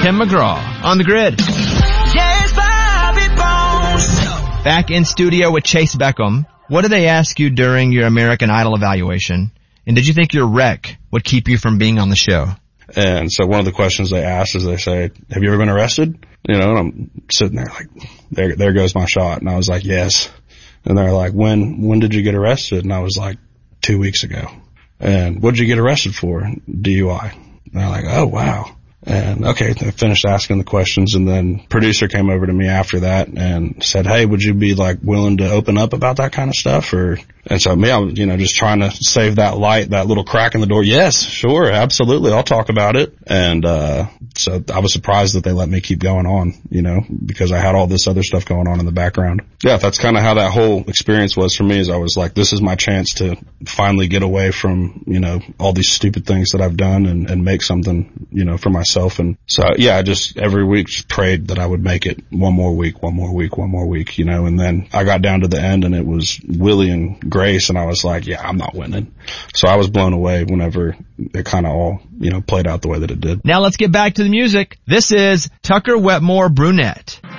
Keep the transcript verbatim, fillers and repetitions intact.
Tim McGraw on The Grid. Yes, Bobby Bones. Back in studio with Chase Beckham. What did they ask you during your American Idol evaluation? And did you think your wreck would keep you from being on the show? And so one of the questions they asked is they say, have you ever been arrested? You know, and I'm sitting there like, there, there goes my shot. And I was like, yes. And they're like, when, when did you get arrested? And I was like, two weeks ago. And what did you get arrested for? D U I. And they're like, oh, wow. And okay, they finished asking the questions, and then producer came over to me after that and said, hey, would you be like willing to open up about that kind of stuff? Or, and so me, I was, you know, just trying to save that light, that little crack in the door. Yes, sure, absolutely. I'll talk about it. And, uh, so I was surprised that they let me keep going on, you know, because I had all this other stuff going on in the background. Yeah, that's kind of how that whole experience was for me, is I was like, this is my chance to finally get away from, you know, all these stupid things that I've done and, and make something, you know, for myself. And so, yeah, I just every week just prayed that I would make it one more week, one more week, one more week, you know, and then I got down to the end and it was Willie and Grace, and I was like, yeah, I'm not winning. So I was blown away whenever it kind of all, you know, played out the way that it did. Now let's get back to the music. This is Tucker Wetmore Brunette.